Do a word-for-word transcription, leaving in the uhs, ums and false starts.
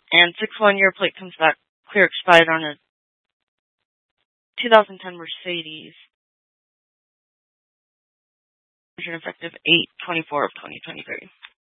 And six one-year plate comes back clear expired on a two thousand ten Mercedes. Effective eight twenty-four of twenty twenty-three.